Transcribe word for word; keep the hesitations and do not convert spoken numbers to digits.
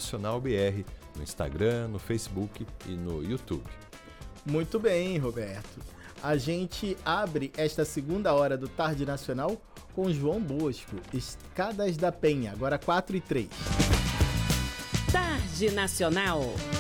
Nacional B R, no Instagram, no Facebook e no YouTube. Muito bem, Roberto. A gente abre esta segunda hora do Tarde Nacional com João Bosco, Escadas da Penha, agora quatro e três. Tarde Nacional.